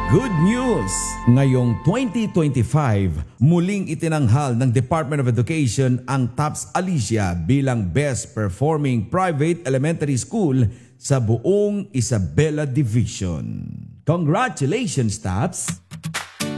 Good news! Ngayong 2025, muling itinanghal ng Department of Education ang TOPS Alicia bilang Best Performing Private Elementary School sa buong Isabela Division. Congratulations, TOPS!